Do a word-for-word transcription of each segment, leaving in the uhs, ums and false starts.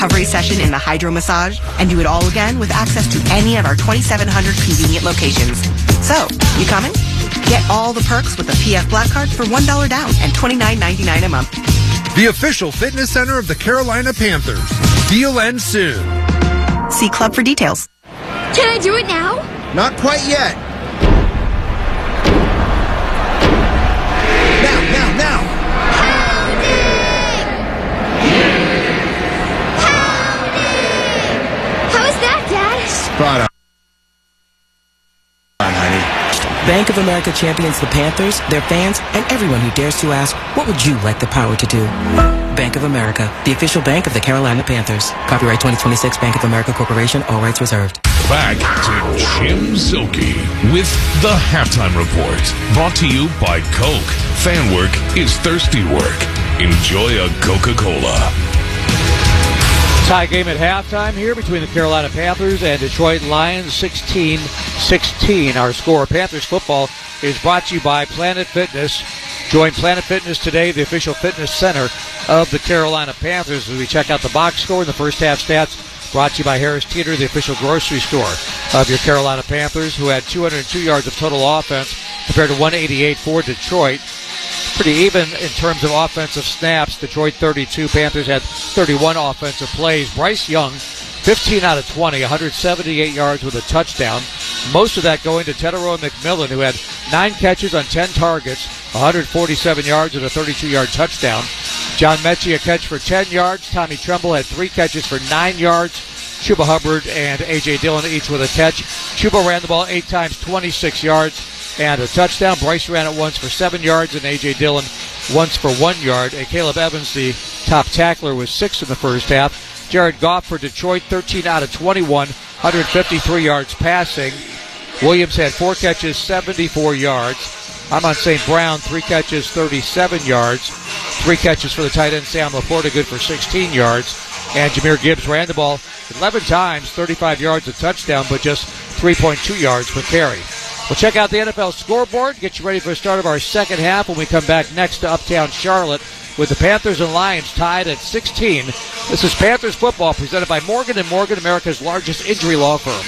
recovery session in the Hydro Massage, and do it all again with access to any of our twenty-seven hundred convenient locations. So, you coming? Get all the perks with the P F Black Card for one dollar down and twenty-nine ninety-nine a month. The official fitness center of the Carolina Panthers. Deal ends soon. See Club for details. Can I do it now? Not quite yet. Now, now, now. Pounding! Pounding! How was that, Dad? Spot on. Bank of America champions the Panthers, their fans, and everyone who dares to ask, what would you like the power to do? Bank of America, the official bank of the Carolina Panthers. Copyright twenty twenty-six Bank of America Corporation, all rights reserved. Back to Jim Szoke with the Halftime Report. Brought to you by Coke. Fan work is thirsty work. Enjoy a Coca-Cola. Tie game at halftime here between the Carolina Panthers and Detroit Lions, sixteen sixteen. Our score. Panthers football is brought to you by Planet Fitness. Join Planet Fitness today, the official fitness center of the Carolina Panthers, as we check out the box score in the first half stats. Brought to you by Harris Teeter, the official grocery store of your Carolina Panthers, who had two hundred two yards of total offense compared to one eighty-eight for Detroit. Pretty even in terms of offensive snaps. Detroit thirty-two, Panthers had thirty-one offensive plays. Bryce Young, fifteen out of twenty, one hundred seventy-eight yards with a touchdown. Most of that going to Tetairoa McMillan, who had nine catches on ten targets, one hundred forty-seven yards and a thirty-two-yard touchdown. John Mechie, a catch for ten yards. Tommy Tremble had three catches for nine yards. Chuba Hubbard and A J. Dillon each with a catch. Chuba ran the ball eight times, twenty-six yards and a touchdown. Bryce ran it once for seven yards and A J. Dillon once for one yard. And Caleb Evans, the top tackler, was six in the first half. Jared Goff for Detroit, thirteen out of twenty-one, one hundred fifty-three yards passing. Williams had four catches, seventy-four yards. Amon Saint Brown, three catches, thirty-seven yards. Three catches for the tight end, Sam LaPorta, good for sixteen yards. And Jahmyr Gibbs ran the ball eleven times, thirty-five yards, a touchdown, but just three point two yards per carry. We'll check out the N F L scoreboard, get you ready for the start of our second half when we come back next to Uptown Charlotte with the Panthers and Lions tied at sixteen. This is Panthers football presented by Morgan and Morgan, America's largest injury law firm.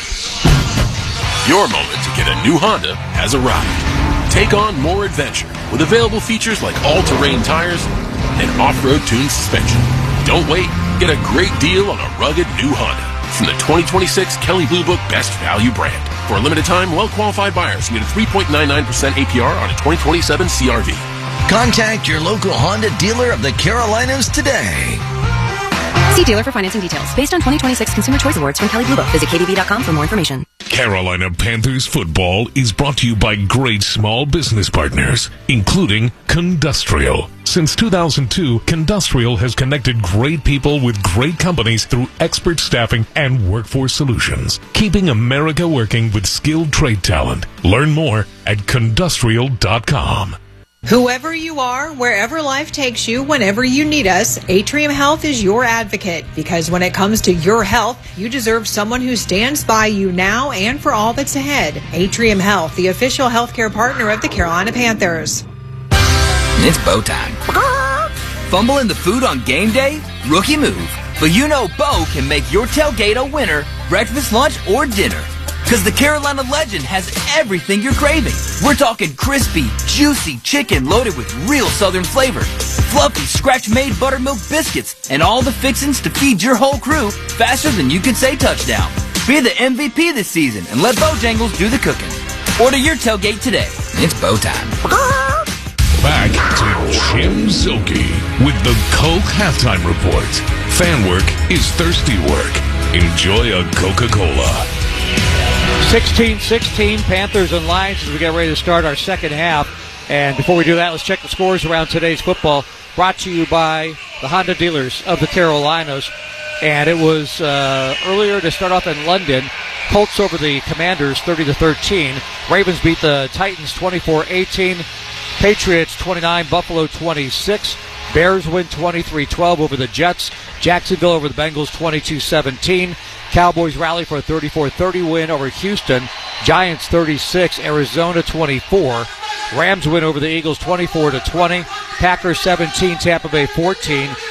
Your moment to get a new Honda has arrived. Take on more adventure with available features like all-terrain tires and off-road tuned suspension. Don't wait. Get a great deal on a rugged new Honda from the twenty twenty-six Kelley Blue Book Best Value brand. For a limited time, well-qualified buyers can get a three point nine nine percent A P R on a twenty twenty-seven C R V. Contact your local Honda dealer of the Carolinas today. See dealer for financing details. Based on twenty twenty-six Consumer Choice Awards from Kelley Blue Book. Visit K D B dot com for more information. Carolina Panthers football is brought to you by great small business partners, including Condustrial. Since two thousand two, Condustrial has connected great people with great companies through expert staffing and workforce solutions, keeping America working with skilled trade talent. Learn more at condustrial dot com. Whoever you are, wherever life takes you, whenever you need us, Atrium Health is your advocate. Because when it comes to your health, you deserve someone who stands by you now and for all that's ahead. Atrium Health, the official healthcare partner of the Carolina Panthers. It's Bo time. Fumbling the food on game day? Rookie move. But you know Bo can make your tailgate a winner, breakfast, lunch, or dinner. Because the Carolina Legend has everything you're craving. We're talking crispy, juicy chicken loaded with real southern flavor, fluffy, scratch-made buttermilk biscuits, and all the fixings to feed your whole crew faster than you can say touchdown. Be the M V P this season and let Bojangles do the cooking. Order your tailgate today. It's Bo time. Back to Jim Szoke with the Coke Halftime Report. Fan work is thirsty work. Enjoy a Coca-Cola. sixteen sixteen, Panthers and Lions as we get ready to start our second half. And before we do that, let's check the scores around today's football. Brought to you by the Honda dealers of the Carolinas. And it was uh, earlier to start off in London. Colts over the Commanders thirty to thirteen. Ravens beat the Titans twenty-four eighteen. Patriots twenty-nine, Buffalo twenty-six. Bears win twenty-three twelve over the Jets. Jacksonville over the Bengals twenty-two seventeen. Cowboys rally for a thirty-four thirty win over Houston. Giants thirty-six, Arizona twenty-four. Rams win over the Eagles twenty-four to twenty. Packers seventeen, Tampa Bay fourteen.